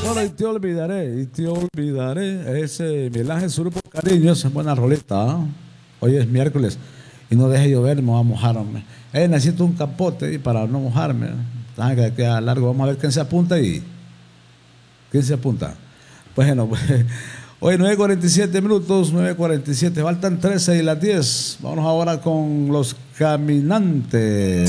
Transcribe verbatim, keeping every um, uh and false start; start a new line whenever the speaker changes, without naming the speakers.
Solo y te olvidaré, y te olvidaré. Ese Milaje Sur por cariño, esa es buena rolita. ¿Ah? Hoy es miércoles y no deje llover, me voy a mojarme. Eh, necesito un capote y para no mojarme. Ah, que queda largo. Vamos a ver quién se apunta y quién se apunta. Pues bueno, pues, hoy nueve cuarenta y siete minutos, nueve cuarenta y siete, faltan trece y las diez. Vámonos ahora con los caminantes.